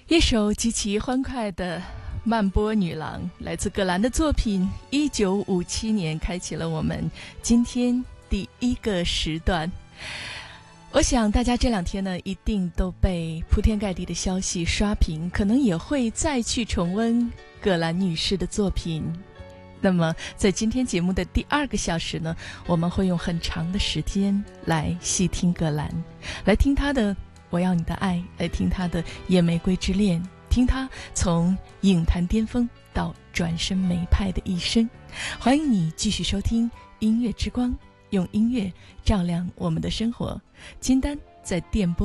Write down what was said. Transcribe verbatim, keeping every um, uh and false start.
一首极其欢快的慢波女郎，来自葛兰的作品，一九五七年开启了我们今天第一个时段。我想大家这两天呢，一定都被铺天盖地的消息刷屏，可能也会再去重温葛兰女士的作品。那么在今天节目的第二个小时呢，我们会用很长的时间来细听葛兰，来听她的我要你的爱，来听她的野玫瑰之恋，听她从影坛巅峰到转身梅派的一生。欢迎你继续收听音乐之光，用音乐照亮我们的生活。金丹在电波